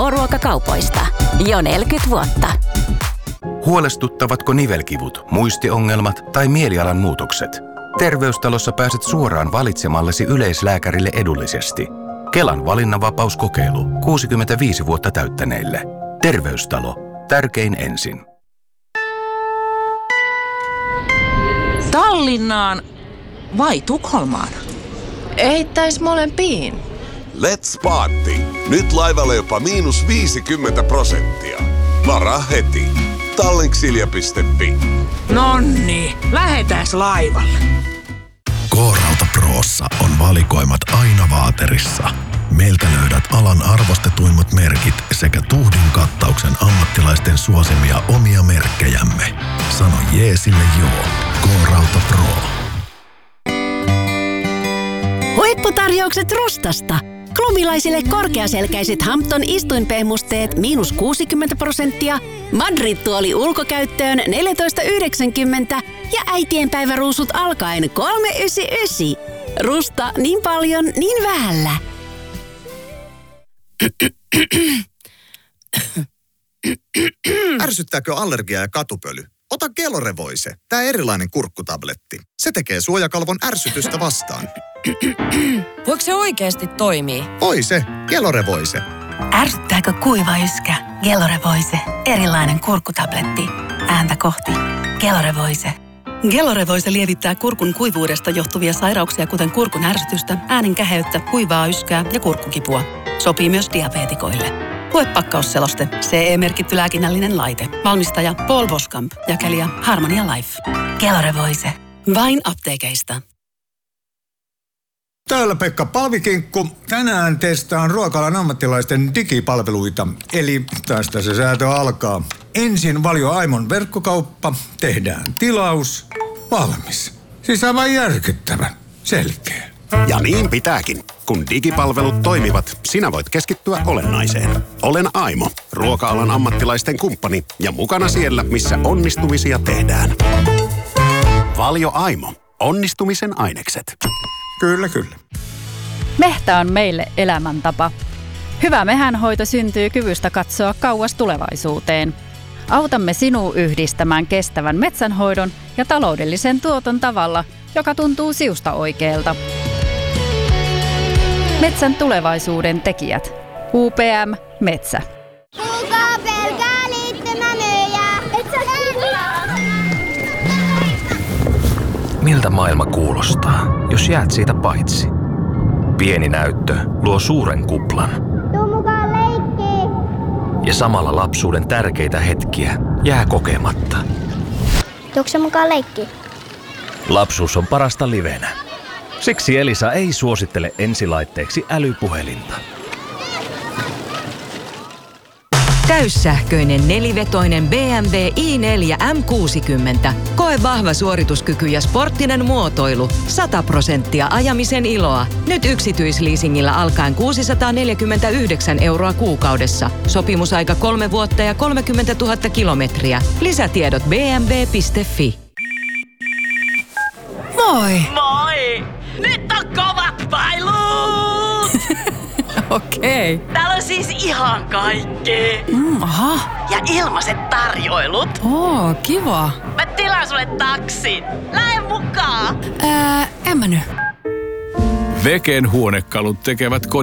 K-ruokakaupoista. Jo 40 vuotta. Huolestuttavatko nivelkivut, muistiongelmat tai mielialan muutokset? Terveystalossa pääset suoraan valitsemallesi yleislääkärille edullisesti. Kelan valinnanvapauskokeilu 65 vuotta täyttäneille. Terveystalo. Tärkein ensin. Tallinnaan vai Tukholmaan? Eittäis molempiin. Let's party! Nyt laivalle jopa -50%. Varaa heti. Tallinksilja.fi. Nonni, lähetääs laivalle. K-Rauta Prossa on valikoimat aina vaaterissa. Meiltä löydät alan arvostetuimmat merkit sekä tuhdin kattauksen ammattilaisten suosimia omia merkkejämme. Sano jee sille joo. K-Rauta Pro. Huipputarjoukset Rustasta. Klubilaisille korkeaselkäiset Hampton istuinpehmusteet -60%, Madrid-tuoli ulkokäyttöön 14,90 ja äitienpäiväruusut alkaen 399. Rusta niin paljon, niin vähällä. Ärsyttääkö allergia ja katupöly? Ota Gelorevoise, tää erilainen kurkkutabletti. Se tekee suojakalvon ärsytystä vastaan. Voiko se oikeasti toimii? Voi se, Gelorevoise. Ärsyttääkö kuiva yskä? Gelorevoise, erilainen kurkkutabletti. Ääntä kohti. Gelorevoise. Gelorevoise lievittää kurkun kuivuudesta johtuvia sairauksia, kuten kurkun ärsytystä, äänen käheyttä, kuivaa yskää ja kurkkukipua. Sopii myös diabeetikoille. Lue pakkausseloste. CE-merkitty lääkinnällinen laite. Valmistaja Paul Boskamp. Jakelija Harmonia Life. Gelorevoise. Vain apteekeista. Täällä Pekka Palvikinkku. Tänään testaan ruoka-alan ammattilaisten digipalveluita. Eli tästä se säätö alkaa. Ensin Valio Aimon verkkokauppa. Tehdään tilaus. Valmis. Siis aivan järkyttävä. Selkeä. Ja niin pitääkin. Kun digipalvelut toimivat, sinä voit keskittyä olennaiseen. Olen Aimo, ruoka-alan ammattilaisten kumppani ja mukana siellä, missä onnistumisia tehdään. Valio Aimo. Onnistumisen ainekset. Kyllä, kyllä. Mehtä on meille elämäntapa. Hyvä mehänhoito syntyy kyvystä katsoa kauas tulevaisuuteen. Autamme sinua yhdistämään kestävän metsänhoidon ja taloudellisen tuoton tavalla, joka tuntuu siusta oikealta. Metsän tulevaisuuden tekijät. UPM Metsä. Kuka pelkää liittymämyyjää? Et sä Miltä maailma kuulostaa, jos jäät siitä paitsi? Pieni näyttö luo suuren kuplan. Tuu mukaan leikkiin. Ja samalla lapsuuden tärkeitä hetkiä jää kokematta. Tuutko mukaan leikkiin? Lapsuus on parasta livenä. Siksi Elisa ei suosittele ensilaitteeksi älypuhelinta. Täyssähköinen nelivetoinen BMW i4 M60. Koe vahva suorituskyky ja sporttinen muotoilu. 100% ajamisen iloa. Nyt yksityisleasingillä alkaen 649 € kuukaudessa. Sopimusaika 3 vuotta ja 30 000 kilometriä. Lisätiedot bmw.fi. Moi! Moi! Nyt on kovat pailut! Okei. Täällä on siis ihan kaikkea. Aha. Ja ilmaiset tarjoilut. Oo, kiva. Mä tilaan sulle taksin. Lähde mukaan. En mä nyt. Veken huonekalut tekevät